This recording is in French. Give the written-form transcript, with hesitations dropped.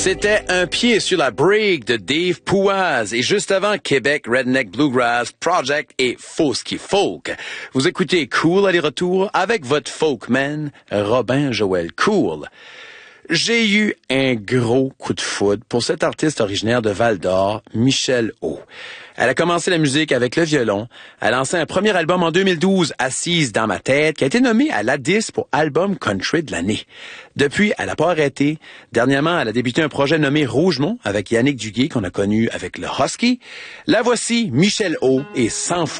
C'était un pied sur la break de Dave Pouaz et juste avant Québec Redneck Bluegrass Project et Fosky Folk. Vous écoutez Cool aller-retour avec votre folkman Robin Joël Cool. J'ai eu un gros coup de foudre pour cette artiste originaire de Val-d'Or, Michelle O. Elle a commencé la musique avec le violon. Elle a lancé un premier album en 2012, Assise dans ma tête, qui a été nommé à l'A10 pour album country de l'année. Depuis, elle n'a pas arrêté. Dernièrement, elle a débuté un projet nommé Rougemont avec Yannick Duguay, qu'on a connu avec le Husky. La voici, Michelle O. et 100 fois